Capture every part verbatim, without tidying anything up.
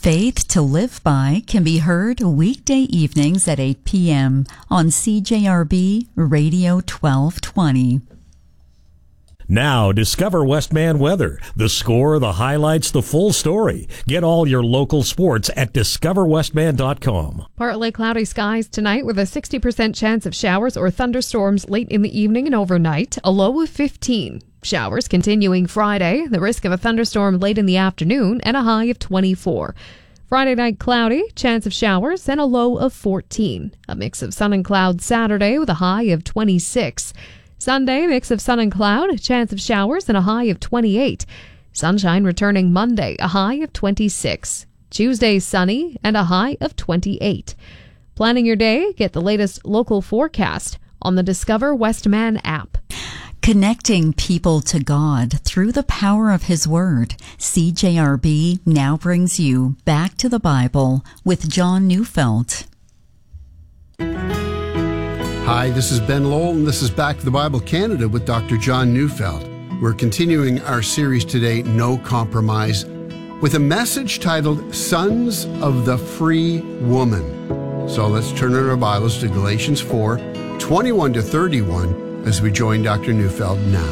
Faith to Live By can be heard weekday evenings at eight p.m. on C J R B Radio twelve twenty. Now, discover Westman Weather. The score, the highlights, the full story. Get all your local sports at discover westman dot com. Partly cloudy skies tonight with a sixty percent chance of showers or thunderstorms late in the evening and overnight, a low of fifteen. Showers continuing Friday, the risk of a thunderstorm late in the afternoon, and a high of twenty-four. Friday night cloudy, chance of showers, and a low of fourteen. A mix of sun and cloud Saturday with a high of twenty-six. Sunday, mix of sun and cloud, chance of showers, and a high of twenty-eight. Sunshine returning Monday, a high of twenty-six. Tuesday, sunny, and a high of twenty-eight. Planning your day, get the latest local forecast on the Discover Westman app. Connecting people to God through the power of His Word. C J R B now brings you Back to the Bible with John Neufeld. Hi, this is Ben Lowell, and this is Back to the Bible Canada with Doctor John Neufeld. We're continuing our series today, No Compromise, with a message titled Sons of the Free Woman. So let's turn our Bibles to Galatians four, twenty-one to thirty-one, as we join Doctor Neufeld now.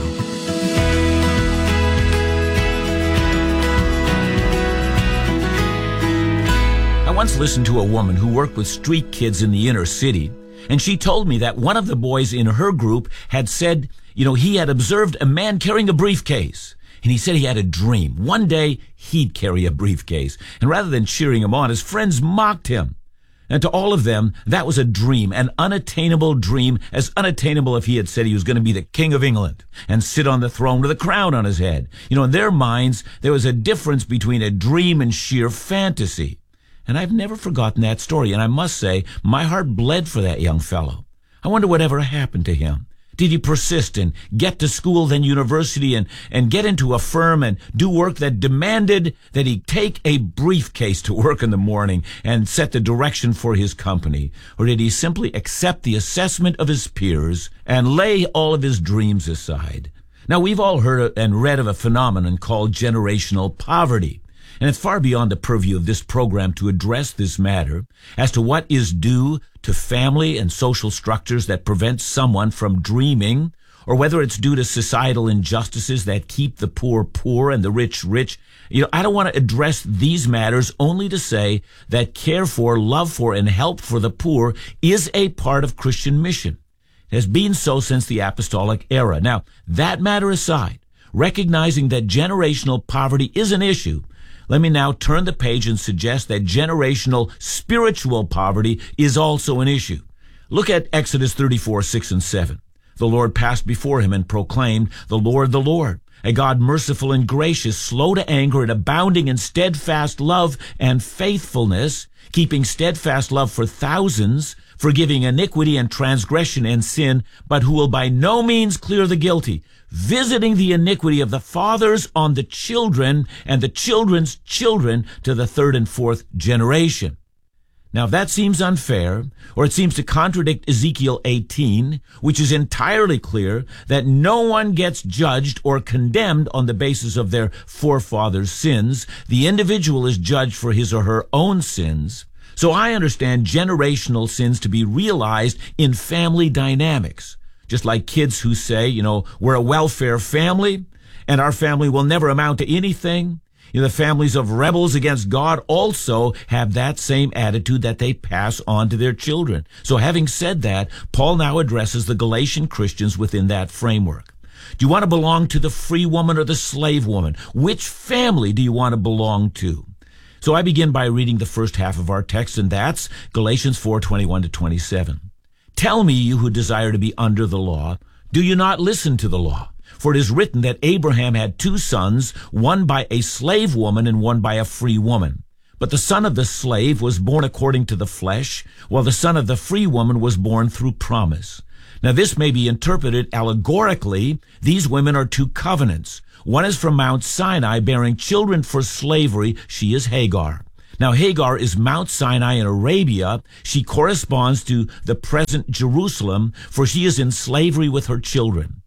I once listened to a woman who worked with street kids in the inner city, and she told me that one of the boys in her group had said, you know, he had observed a man carrying a briefcase. And he said he had a dream. One day, he'd carry a briefcase. And rather than cheering him on, his friends mocked him. And to all of them, that was a dream, an unattainable dream, as unattainable if he had said he was going to be the King of England and sit on the throne with a crown on his head. You know, in their minds, there was a difference between a dream and sheer fantasy. And I've never forgotten that story, and I must say, my heart bled for that young fellow. I wonder whatever happened to him. Did he persist and get to school, then university, and, and get into a firm and do work that demanded that he take a briefcase to work in the morning and set the direction for his company? Or did he simply accept the assessment of his peers and lay all of his dreams aside? Now, we've all heard and read of a phenomenon called generational poverty. And it's far beyond the purview of this program to address this matter as to what is due to family and social structures that prevent someone from dreaming, or whether it's due to societal injustices that keep the poor poor and the rich rich. You know, I don't want to address these matters, only to say that care for, love for, and help for the poor is a part of Christian mission. It has been so since the apostolic era. Now, that matter aside, recognizing that generational poverty is an issue, let me now turn the page and suggest that generational spiritual poverty is also an issue. Look at Exodus thirty-four, six and seven. The Lord passed before him and proclaimed, "The Lord, the Lord, a God merciful and gracious, slow to anger and abounding in steadfast love and faithfulness, keeping steadfast love for thousands, forgiving iniquity and transgression and sin, but who will by no means clear the guilty, visiting the iniquity of the fathers on the children and the children's children to the third and fourth generation." Now, if that seems unfair, or it seems to contradict Ezekiel eighteen, which is entirely clear that no one gets judged or condemned on the basis of their forefathers' sins, the individual is judged for his or her own sins. So I understand generational sins to be realized in family dynamics. Just like kids who say, you know, we're a welfare family, and our family will never amount to anything. You know, the families of rebels against God also have that same attitude that they pass on to their children. So having said that, Paul now addresses the Galatian Christians within that framework. Do you want to belong to the free woman or the slave woman? Which family do you want to belong to? So I begin by reading the first half of our text, and that's Galatians four, twenty-one to twenty-seven. "Tell me, you who desire to be under the law, do you not listen to the law? For it is written that Abraham had two sons, one by a slave woman and one by a free woman. But the son of the slave was born according to the flesh, while the son of the free woman was born through promise. Now this may be interpreted allegorically. These women are two covenants. One is from Mount Sinai, bearing children for slavery. She is Hagar. Now, Hagar is Mount Sinai in Arabia. She corresponds to the present Jerusalem, for she is in slavery with her children.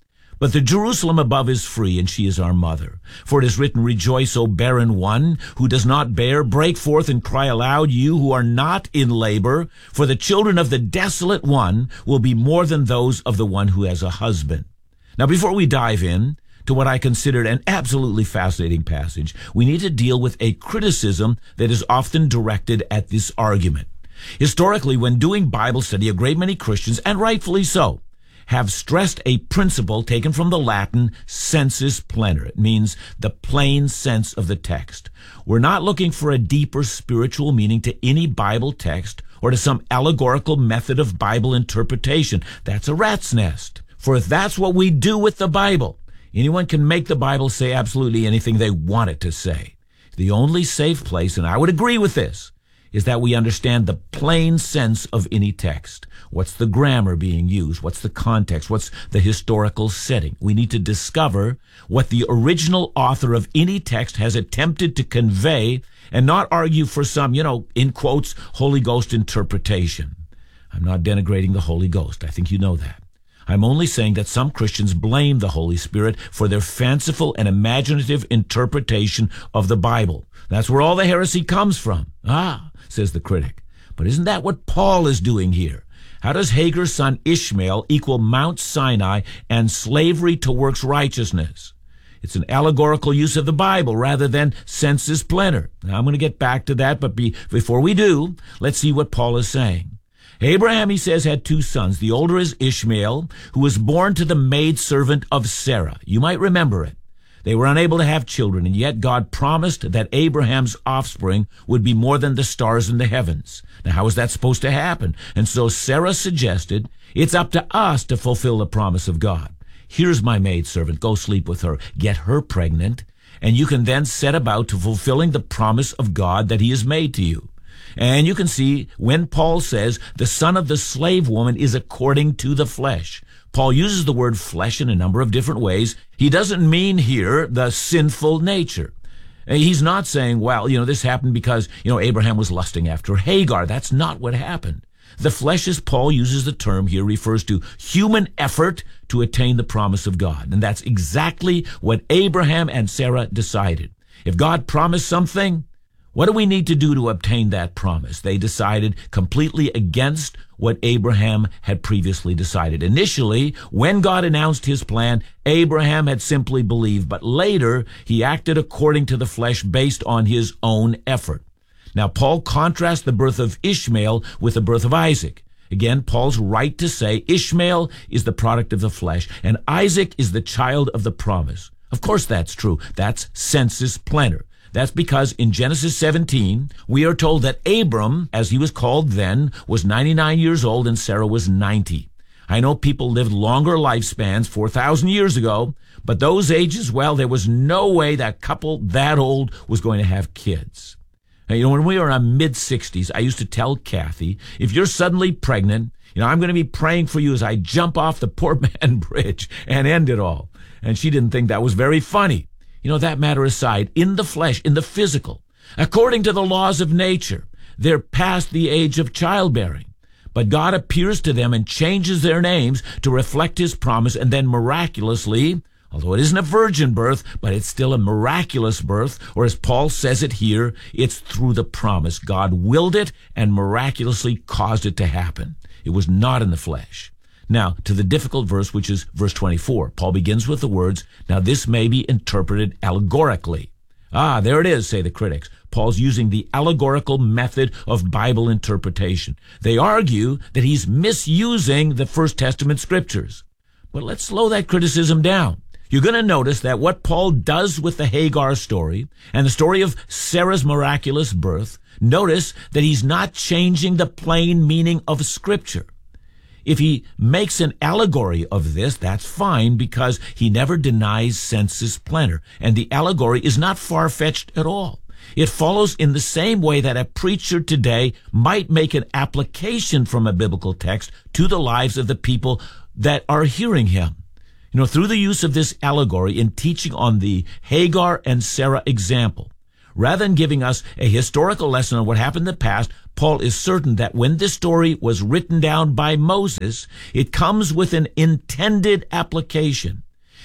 But the Jerusalem above is free, and she is our mother. For it is written, Rejoice, O barren one, who does not bear. Break forth and cry aloud, you who are not in labor. For the children of the desolate one will be more than those of the one who has a husband. Now, before we dive in to what I considered an absolutely fascinating passage, we need to deal with a criticism that is often directed at this argument. Historically, when doing Bible study, a great many Christians, and rightfully so, have stressed a principle taken from the Latin sensus plenior. It means the plain sense of the text. We're not looking for a deeper spiritual meaning to any Bible text or to some allegorical method of Bible interpretation. That's a rat's nest. For if that's what we do with the Bible, anyone can make the Bible say absolutely anything they want it to say. The only safe place, and I would agree with this, is that we understand the plain sense of any text. What's the grammar being used? What's the context? What's the historical setting? We need to discover what the original author of any text has attempted to convey and not argue for some, you know, in quotes, Holy Ghost interpretation. I'm not denigrating the Holy Ghost. I think you know that. I'm only saying that some Christians blame the Holy Spirit for their fanciful and imaginative interpretation of the Bible. That's where all the heresy comes from. Ah, says the critic. But isn't that what Paul is doing here? How does Hagar's son Ishmael equal Mount Sinai and slavery to works righteousness? It's an allegorical use of the Bible rather than sensus plenior. Now, I'm going to get back to that, but be, before we do, let's see what Paul is saying. Abraham, he says, had two sons. The older is Ishmael, who was born to the maidservant of Sarah. You might remember it. They were unable to have children, and yet God promised that Abraham's offspring would be more than the stars in the heavens. Now, how is that supposed to happen? And so Sarah suggested, it's up to us to fulfill the promise of God. Here's my maidservant. Go sleep with her. Get her pregnant, and you can then set about to fulfilling the promise of God that he has made to you. And you can see when Paul says the son of the slave woman is according to the flesh. Paul uses the word flesh in a number of different ways. He doesn't mean here the sinful nature. He's not saying, well, you know, this happened because, you know, Abraham was lusting after Hagar. That's not what happened. The flesh, as Paul uses the term here, refers to human effort to attain the promise of God. And that's exactly what Abraham and Sarah decided. If God promised something, what do we need to do to obtain that promise? They decided completely against what Abraham had previously decided. Initially, when God announced his plan, Abraham had simply believed, but later he acted according to the flesh based on his own effort. Now, Paul contrasts the birth of Ishmael with the birth of Isaac. Again, Paul's right to say Ishmael is the product of the flesh and Isaac is the child of the promise. Of course that's true. That's sensus plenior. That's because in Genesis seventeen, we are told that Abram, as he was called then, was ninety-nine years old and Sarah was ninety. I know people lived longer lifespans four thousand years ago, but those ages, well, there was no way that couple that old was going to have kids. Now, you know, when we were in our mid-sixties, I used to tell Kathy, if you're suddenly pregnant, you know, I'm going to be praying for you as I jump off the Poor Man Bridge and end it all. And she didn't think that was very funny. You know, that matter aside, in the flesh, in the physical, according to the laws of nature, they're past the age of childbearing. But God appears to them and changes their names to reflect his promise, and then miraculously, although it isn't a virgin birth, but it's still a miraculous birth, or as Paul says it here, it's through the promise. God willed it and miraculously caused it to happen. It was not in the flesh. Now, to the difficult verse, which is verse twenty-four, Paul begins with the words, now this may be interpreted allegorically. Ah, there it is, say the critics. Paul's using the allegorical method of Bible interpretation. They argue that he's misusing the First Testament scriptures. But let's slow that criticism down. You're going to notice that what Paul does with the Hagar story and the story of Sarah's miraculous birth, notice that he's not changing the plain meaning of Scripture. If he makes an allegory of this, that's fine because he never denies sensus plenior, and the allegory is not far-fetched at all. It follows in the same way that a preacher today might make an application from a biblical text to the lives of the people that are hearing him. You know, through the use of this allegory in teaching on the Hagar and Sarah example, rather than giving us a historical lesson on what happened in the past, Paul is certain that when this story was written down by Moses, it comes with an intended application.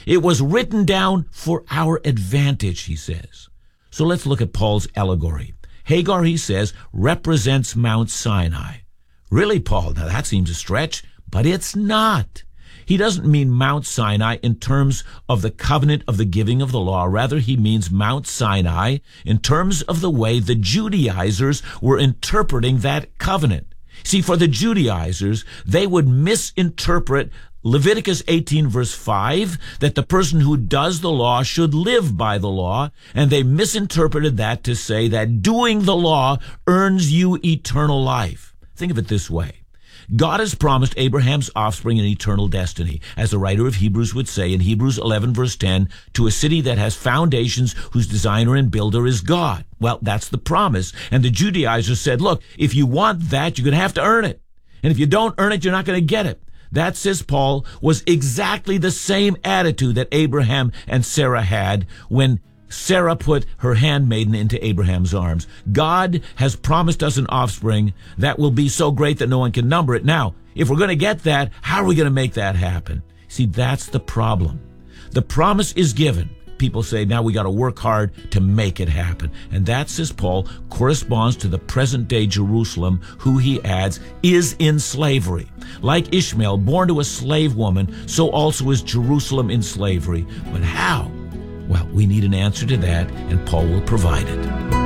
It was written down for our advantage, he says. So let's look at Paul's allegory. Hagar, he says, represents Mount Sinai. Really, Paul? Now that seems a stretch, but it's not. He doesn't mean Mount Sinai in terms of the covenant of the giving of the law. Rather, he means Mount Sinai in terms of the way the Judaizers were interpreting that covenant. See, for the Judaizers, they would misinterpret Leviticus eighteen verse five, that the person who does the law should live by the law, and they misinterpreted that to say that doing the law earns you eternal life. Think of it this way. God has promised Abraham's offspring an eternal destiny, as the writer of Hebrews would say in Hebrews eleven verse ten, to a city that has foundations whose designer and builder is God. Well, that's the promise. And the Judaizers said, look, if you want that, you're going to have to earn it. And if you don't earn it, you're not going to get it. That, says Paul, was exactly the same attitude that Abraham and Sarah had when Sarah put her handmaiden into Abraham's arms. God has promised us an offspring that will be so great that no one can number it. Now, if we're going to get that, how are we going to make that happen? See, that's the problem. The promise is given. People say, now we got to work hard to make it happen. And that, says Paul, corresponds to the present-day Jerusalem, who, he adds, is in slavery. Like Ishmael, born to a slave woman, so also is Jerusalem in slavery. But how? Well, we need an answer to that, and Paul will provide it.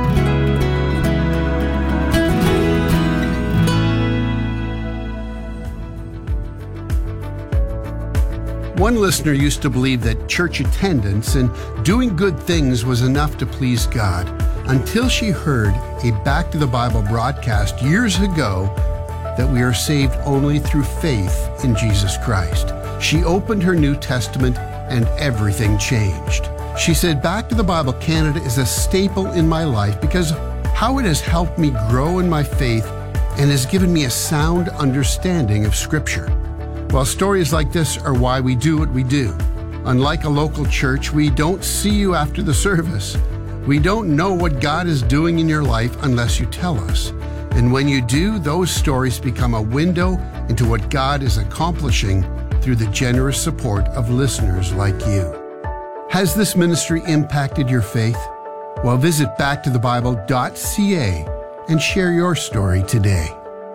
One listener used to believe that church attendance and doing good things was enough to please God, until she heard a Back to the Bible broadcast years ago that we are saved only through faith in Jesus Christ. She opened her New Testament and everything changed. She said, Back to the Bible Canada is a staple in my life because how it has helped me grow in my faith and has given me a sound understanding of Scripture. Well, stories like this are why we do what we do. Unlike a local church, we don't see you after the service. We don't know what God is doing in your life unless you tell us. And when you do, those stories become a window into what God is accomplishing through the generous support of listeners like you. Has this ministry impacted your faith? Well, visit back to the bible dot c a and share your story today.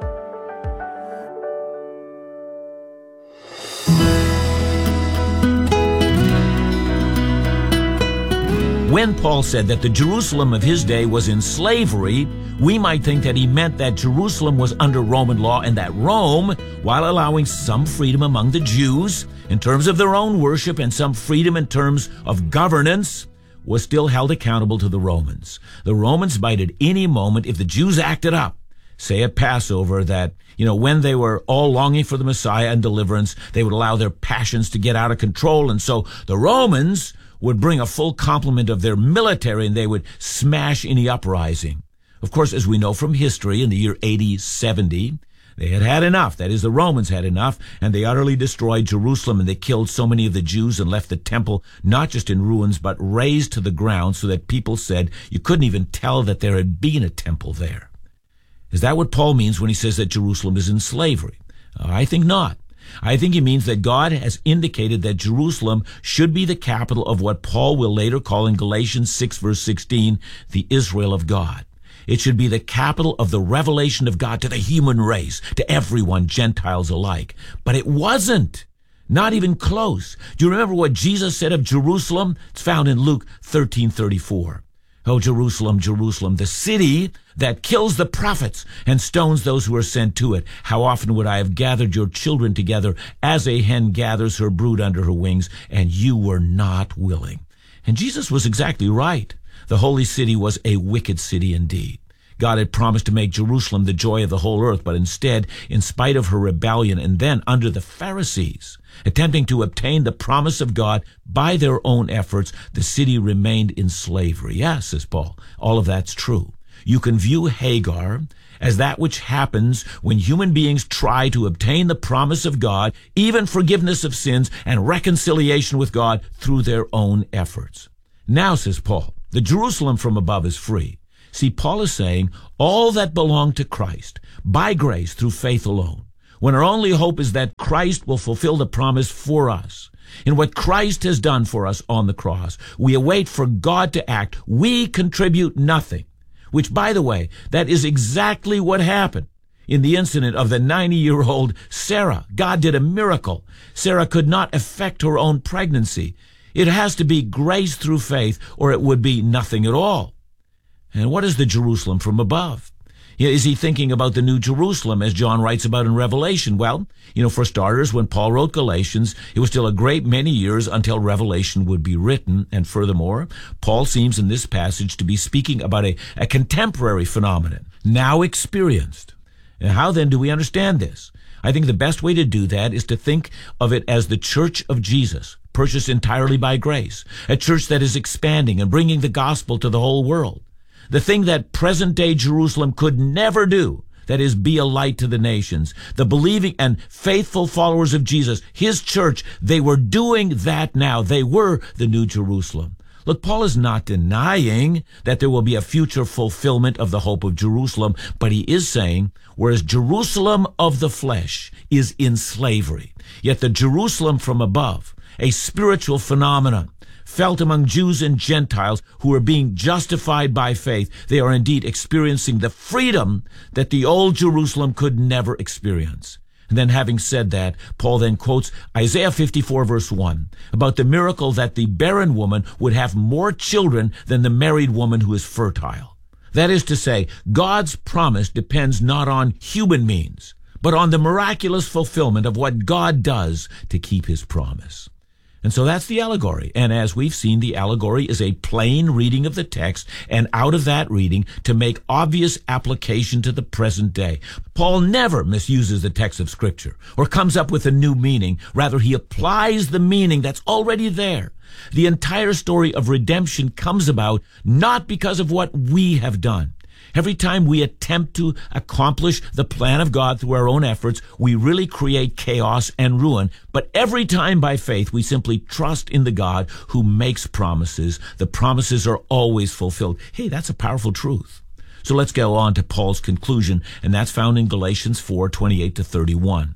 When Paul said that the Jerusalem of his day was in slavery, we might think that he meant that Jerusalem was under Roman law and that Rome, while allowing some freedom among the Jews in terms of their own worship and some freedom in terms of governance, was still held accountable to the Romans. The Romans might at any moment, if the Jews acted up, say at Passover, that, you know, when they were all longing for the Messiah and deliverance, they would allow their passions to get out of control. And so the Romans would bring a full complement of their military and they would smash any uprising. Of course, as we know from history, in the year A D seventy, they had had enough. That is, the Romans had enough, and they utterly destroyed Jerusalem, and they killed so many of the Jews and left the temple not just in ruins, but razed to the ground so that people said you couldn't even tell that there had been a temple there. Is that what Paul means when he says that Jerusalem is in slavery? Uh, I think not. I think he means that God has indicated that Jerusalem should be the capital of what Paul will later call in Galatians six verse sixteen, the Israel of God. It should be the capital of the revelation of God to the human race, to everyone, Gentiles alike. But it wasn't. Not even close. Do you remember what Jesus said of Jerusalem? It's found in Luke thirteen thirty-four. Oh, Jerusalem, Jerusalem, the city that kills the prophets and stones those who are sent to it. How often would I have gathered your children together as a hen gathers her brood under her wings, and you were not willing. And Jesus was exactly right. The holy city was a wicked city indeed. God had promised to make Jerusalem the joy of the whole earth, but instead, in spite of her rebellion, and then under the Pharisees, attempting to obtain the promise of God by their own efforts, the city remained in slavery. Yes, says Paul, all of that's true. You can view Hagar as that which happens when human beings try to obtain the promise of God, even forgiveness of sins and reconciliation with God through their own efforts. Now, says Paul, the Jerusalem from above is free. See, Paul is saying all that belong to Christ by grace through faith alone when our only hope is that Christ will fulfill the promise for us. In what Christ has done for us on the cross, we await for God to act. We contribute nothing, which, by the way, that is exactly what happened in the incident of the ninety-year-old Sarah. God did a miracle. Sarah could not effect her own pregnancy. It has to be grace through faith, or it would be nothing at all. And what is the Jerusalem from above? Is he thinking about the New Jerusalem, as John writes about in Revelation? Well, you know, for starters, when Paul wrote Galatians, it was still a great many years until Revelation would be written. And furthermore, Paul seems in this passage to be speaking about a, a contemporary phenomenon, now experienced. And how then do we understand this? I think the best way to do that is to think of it as the church of Jesus, purchased entirely by grace, a church that is expanding and bringing the gospel to the whole world. The thing that present-day Jerusalem could never do, that is, be a light to the nations. The believing and faithful followers of Jesus, his church, they were doing that now. They were the New Jerusalem. Look, Paul is not denying that there will be a future fulfillment of the hope of Jerusalem, but he is saying, whereas Jerusalem of the flesh is in slavery, yet the Jerusalem from above, a spiritual phenomenon, felt among Jews and Gentiles who are being justified by faith, they are indeed experiencing the freedom that the old Jerusalem could never experience. And then having said that, Paul then quotes Isaiah fifty-four verse one about the miracle that the barren woman would have more children than the married woman who is fertile. That is to say, God's promise depends not on human means, but on the miraculous fulfillment of what God does to keep his promise. And so that's the allegory. And as we've seen, the allegory is a plain reading of the text, and out of that reading to make obvious application to the present day. Paul never misuses the text of Scripture or comes up with a new meaning. Rather, he applies the meaning that's already there. The entire story of redemption comes about not because of what we have done. Every time we attempt to accomplish the plan of God through our own efforts, we really create chaos and ruin. But every time by faith, we simply trust in the God who makes promises. The promises are always fulfilled. Hey, that's a powerful truth. So let's go on to Paul's conclusion, and that's found in Galatians four, twenty-eight to thirty-one.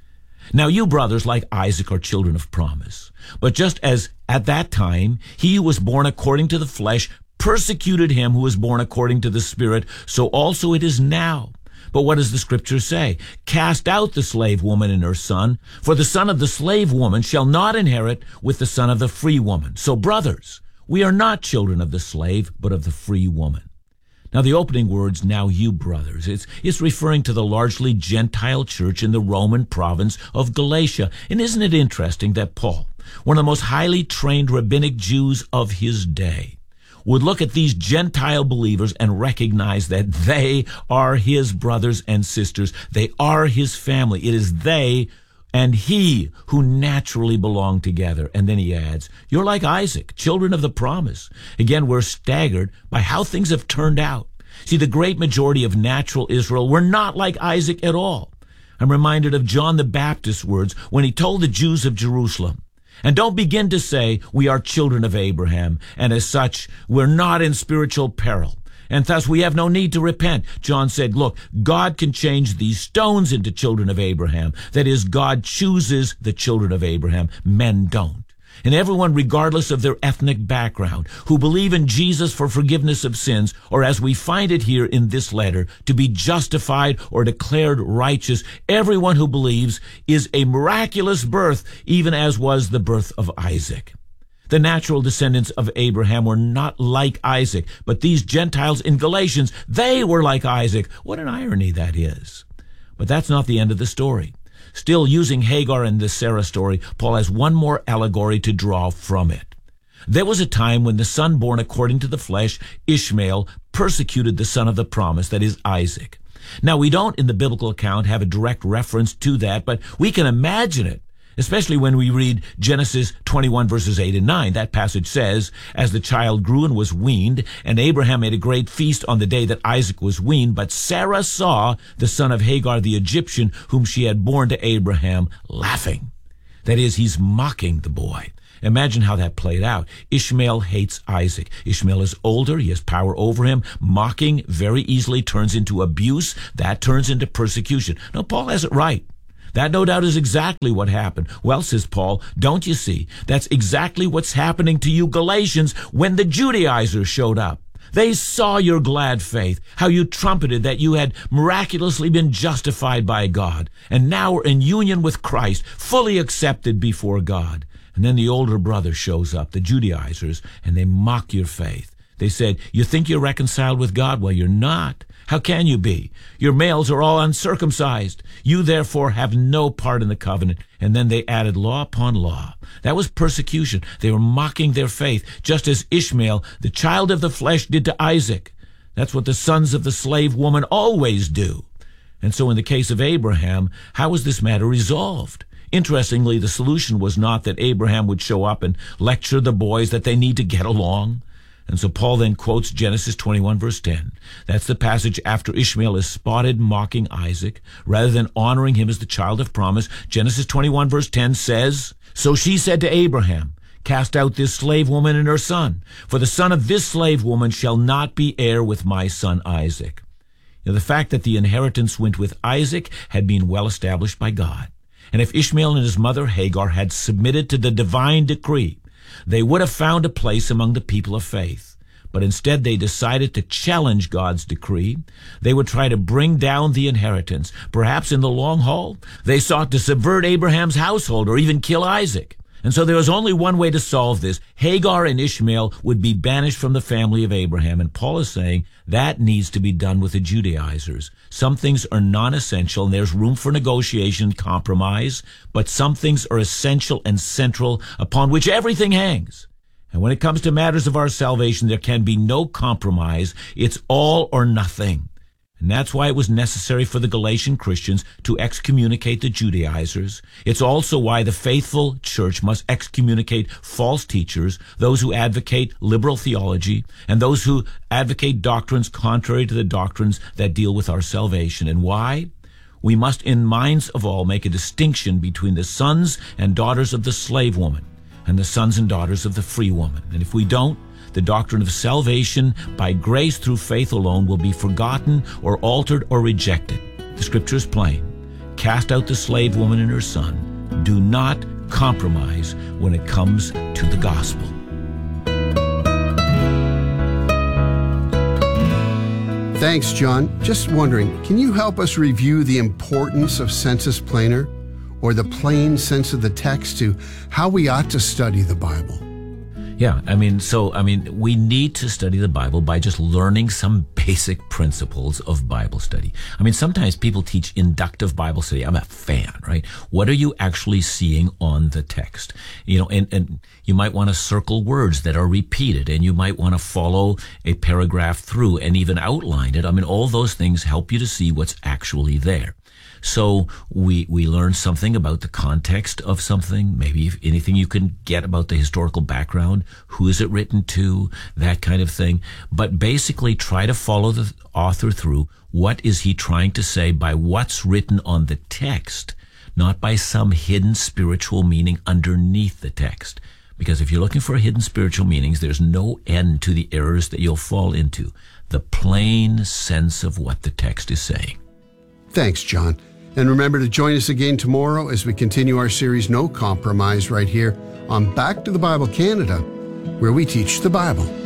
Now you, brothers, like Isaac, are children of promise. But just as at that time he who was born according to the flesh persecuted him who was born according to the Spirit, so also it is now. But what does the Scripture say? Cast out the slave woman and her son, for the son of the slave woman shall not inherit with the son of the free woman. So, brothers, we are not children of the slave, but of the free woman. Now, the opening words, now you, brothers, it's, it's referring to the largely Gentile church in the Roman province of Galatia. And isn't it interesting that Paul, one of the most highly trained rabbinic Jews of his day, would look at these Gentile believers and recognize that they are his brothers and sisters. They are his family. It is they and he who naturally belong together. And then he adds, you're like Isaac, children of the promise. Again, we're staggered by how things have turned out. See, the great majority of natural Israel were not like Isaac at all. I'm reminded of John the Baptist's words when he told the Jews of Jerusalem, and don't begin to say, we are children of Abraham, and as such, we're not in spiritual peril, and thus we have no need to repent. John said, look, God can change these stones into children of Abraham. That is, God chooses the children of Abraham. Men don't. And everyone, regardless of their ethnic background, who believe in Jesus for forgiveness of sins, or as we find it here in this letter, to be justified or declared righteous, everyone who believes is a miraculous birth, even as was the birth of Isaac. The natural descendants of Abraham were not like Isaac, but these Gentiles in Galatians, they were like Isaac. What an irony that is. But that's not the end of the story. Still using Hagar and the Sarah story, Paul has one more allegory to draw from it. There was a time when the son born according to the flesh, Ishmael, persecuted the son of the promise, that is Isaac. Now, we don't in the biblical account have a direct reference to that, but we can imagine it, especially when we read Genesis twenty-one verses eight and nine. That passage says, as the child grew and was weaned, and Abraham made a great feast on the day that Isaac was weaned, but Sarah saw the son of Hagar the Egyptian, whom she had borne to Abraham, laughing. That is, he's mocking the boy. Imagine how that played out. Ishmael hates Isaac. Ishmael is older. He has power over him. Mocking very easily turns into abuse. That turns into persecution. No, Paul has it right. That no doubt is exactly what happened. Well, says Paul, don't you see? That's exactly what's happening to you Galatians when the Judaizers showed up. They saw your glad faith, how you trumpeted that you had miraculously been justified by God, and now were in union with Christ, fully accepted before God. And then the older brother shows up, the Judaizers, and they mock your faith. They said, you think you're reconciled with God? Well, you're not. How can you be? Your males are all uncircumcised. You therefore have no part in the covenant. And then they added law upon law. That was persecution. They were mocking their faith, just as Ishmael, the child of the flesh, did to Isaac. That's what the sons of the slave woman always do. And so in the case of Abraham, how was this matter resolved? Interestingly, the solution was not that Abraham would show up and lecture the boys that they need to get along. And so Paul then quotes Genesis twenty-one, verse ten. That's the passage after Ishmael is spotted mocking Isaac. Rather than honoring him as the child of promise, Genesis twenty-one, verse ten says, so she said to Abraham, cast out this slave woman and her son, for the son of this slave woman shall not be heir with my son Isaac. Now, the fact that the inheritance went with Isaac had been well established by God. And if Ishmael and his mother Hagar had submitted to the divine decree, they would have found a place among the people of faith. But instead they decided to challenge God's decree. They would try to bring down the inheritance. Perhaps in the long haul, they sought to subvert Abraham's household or even kill Isaac. And so there was only one way to solve this. Hagar and Ishmael would be banished from the family of Abraham. And Paul is saying that needs to be done with the Judaizers. Some things are non-essential, and there's room for negotiation and compromise. But some things are essential and central, upon which everything hangs. And when it comes to matters of our salvation, there can be no compromise. It's all or nothing. And that's why it was necessary for the Galatian Christians to excommunicate the Judaizers. It's also why the faithful church must excommunicate false teachers, those who advocate liberal theology, and those who advocate doctrines contrary to the doctrines that deal with our salvation. And why? We must, in minds of all, make a distinction between the sons and daughters of the slave woman and the sons and daughters of the free woman. And if we don't, the doctrine of salvation by grace through faith alone will be forgotten or altered or rejected. The scripture is plain. Cast out the slave woman and her son. Do not compromise when it comes to the gospel. Thanks, John. Just wondering, can you help us review the importance of sensus plena, or the plain sense of the text, to how we ought to study the Bible? Yeah, I mean, so, I mean, we need to study the Bible by just learning some basic principles of Bible study. I mean, sometimes people teach inductive Bible study. I'm a fan, right? What are you actually seeing on the text? You know, and, and you might want to circle words that are repeated, and you might want to follow a paragraph through and even outline it. I mean, all those things help you to see what's actually there. So we we learn something about the context of something, maybe if anything you can get about the historical background, who is it written to, that kind of thing. But basically try to follow the author through. What is he trying to say by what's written on the text, not by some hidden spiritual meaning underneath the text. Because if you're looking for hidden spiritual meanings, there's no end to the errors that you'll fall into. The plain sense of what the text is saying. Thanks, John. And remember to join us again tomorrow as we continue our series, No Compromise, right here on Back to the Bible Canada, where we teach the Bible.